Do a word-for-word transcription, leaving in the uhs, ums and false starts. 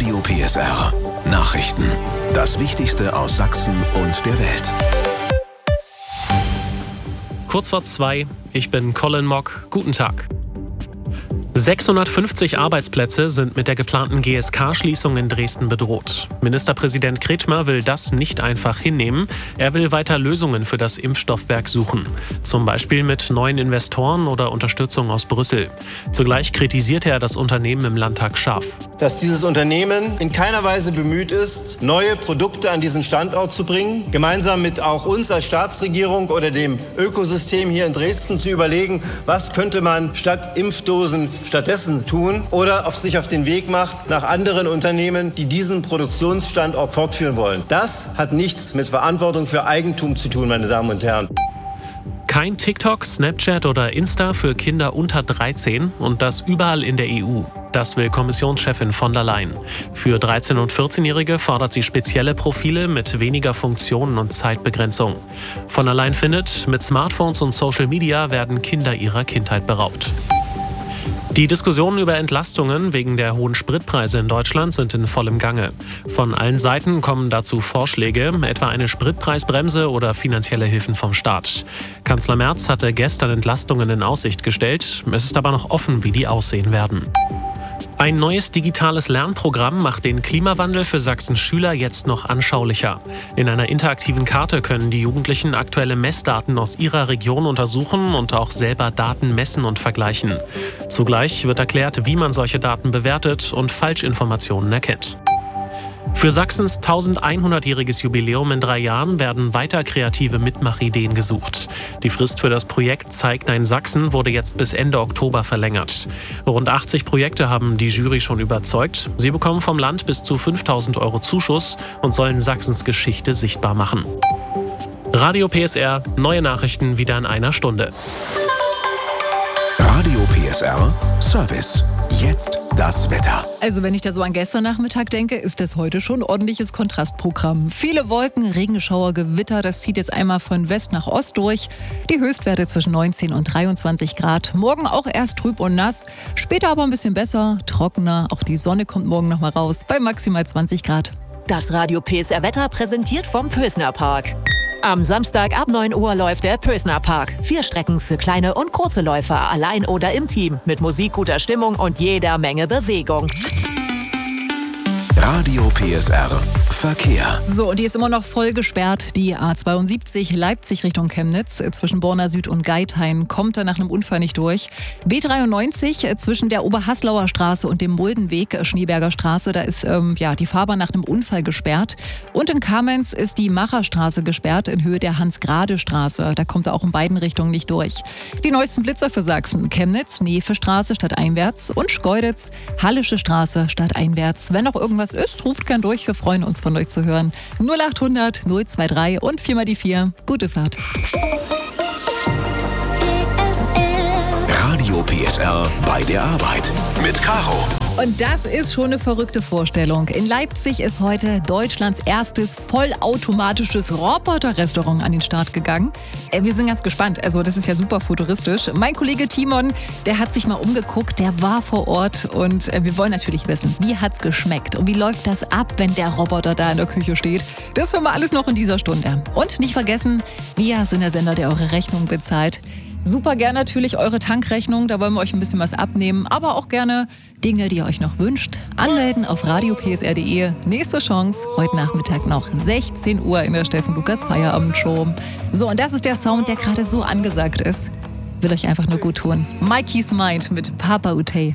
Radio P S R. Nachrichten. Das Wichtigste aus Sachsen und der Welt. Kurz vor zwei, ich bin Colin Mock. Guten Tag. sechshundertfünfzig Arbeitsplätze sind mit der geplanten G S K-Schließung in Dresden bedroht. Ministerpräsident Kretschmer will das nicht einfach hinnehmen. Er will weiter Lösungen für das Impfstoffwerk suchen. Zum Beispiel mit neuen Investoren oder Unterstützung aus Brüssel. Zugleich kritisierte er das Unternehmen im Landtag scharf. Dass dieses Unternehmen in keiner Weise bemüht ist, neue Produkte an diesen Standort zu bringen, gemeinsam mit auch uns als Staatsregierung oder dem Ökosystem hier in Dresden zu überlegen, was könnte man statt Impfdosen stattdessen tun, oder auf sich auf den Weg macht nach anderen Unternehmen, die diesen Produktionsstandort fortführen wollen. Das hat nichts mit Verantwortung für Eigentum zu tun, meine Damen und Herren. Kein TikTok, Snapchat oder Insta für Kinder unter dreizehn und das überall in der E U. Das will Kommissionschefin von der Leyen. Für dreizehn- und vierzehnjährige fordert sie spezielle Profile mit weniger Funktionen und Zeitbegrenzung. Von der Leyen findet, mit Smartphones und Social Media werden Kinder ihrer Kindheit beraubt. Die Diskussionen über Entlastungen wegen der hohen Spritpreise in Deutschland sind in vollem Gange. Von allen Seiten kommen dazu Vorschläge, etwa eine Spritpreisbremse oder finanzielle Hilfen vom Staat. Kanzler Merz hatte gestern Entlastungen in Aussicht gestellt. Es ist aber noch offen, wie die aussehen werden. Ein neues digitales Lernprogramm macht den Klimawandel für Sachsens Schüler jetzt noch anschaulicher. In einer interaktiven Karte können die Jugendlichen aktuelle Messdaten aus ihrer Region untersuchen und auch selber Daten messen und vergleichen. Zugleich wird erklärt, wie man solche Daten bewertet und Falschinformationen erkennt. Für Sachsens elfhundertjähriges Jubiläum in drei Jahren werden weiter kreative Mitmachideen gesucht. Die Frist für das Projekt Zeigt ein Sachsen wurde jetzt bis Ende Oktober verlängert. Rund achtzig Projekte haben die Jury schon überzeugt. Sie bekommen vom Land bis zu fünftausend Euro Zuschuss und sollen Sachsens Geschichte sichtbar machen. Radio P S R, neue Nachrichten wieder in einer Stunde. Radio P S R Service. Jetzt das Wetter. Also wenn ich da so an gestern Nachmittag denke, ist das heute schon ein ordentliches Kontrastprogramm. Viele Wolken, Regenschauer, Gewitter, das zieht jetzt einmal von West nach Ost durch. Die Höchstwerte zwischen neunzehn und dreiundzwanzig Grad. Morgen auch erst trüb und nass, später aber ein bisschen besser, trockener. Auch die Sonne kommt morgen noch mal raus, bei maximal zwanzig Grad. Das Radio P S R Wetter präsentiert vom Pösner Park. Am Samstag ab neun Uhr läuft der Pösner Park. Vier Strecken für kleine und große Läufer, allein oder im Team. Mit Musik, guter Stimmung und jeder Menge Bewegung. Radio P S R Verkehr. So, und die ist immer noch voll gesperrt. Die A zweiundsiebzig Leipzig Richtung Chemnitz zwischen Borna Süd und Geithain kommt da nach einem Unfall nicht durch. B dreiundneunzig zwischen der Oberhaslauer Straße und dem Muldenweg, Schneeberger Straße, da ist ähm, ja, die Fahrbahn nach einem Unfall gesperrt. Und in Kamenz ist die Macherstraße gesperrt in Höhe der Hans-Grade-Straße. Da kommt er auch in beiden Richtungen nicht durch. Die neuesten Blitzer für Sachsen: Chemnitz, Nefe-Straße stadteinwärts und Schkeuditz, Hallische Straße stadteinwärts. Wenn noch irgendwas ist, ruft gern durch. Wir freuen uns, von euch zu hören. null achthundert null drei und vier mal die vier. Gute Fahrt. Radio P S R bei der Arbeit mit Caro. Und das ist schon eine verrückte Vorstellung. In Leipzig ist heute Deutschlands erstes vollautomatisches Roboter-Restaurant an den Start gegangen. Wir sind ganz gespannt. Also das ist ja super futuristisch. Mein Kollege Timon, der hat sich mal umgeguckt, der war vor Ort und wir wollen natürlich wissen, wie hat's geschmeckt und wie läuft das ab, wenn der Roboter da in der Küche steht. Das hören wir alles noch in dieser Stunde. Und nicht vergessen, wir sind der Sender, der eure Rechnung bezahlt. Super gern natürlich eure Tankrechnung, da wollen wir euch ein bisschen was abnehmen, aber auch gerne Dinge, die ihr euch noch wünscht. Anmelden auf radio p s r punkt d e. Nächste Chance, heute Nachmittag noch sechzehn Uhr in der Steffen Lukas Feierabendshow. So, und das ist der Sound, der gerade so angesagt ist. Will euch einfach nur gut tun. Mikey's Mind mit Papa Utey.